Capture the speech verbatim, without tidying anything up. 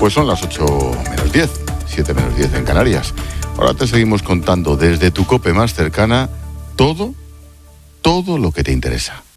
Pues son las ocho menos diez, siete menos diez en Canarias. Ahora te seguimos contando desde tu COPE más cercana todo, todo lo que te interesa.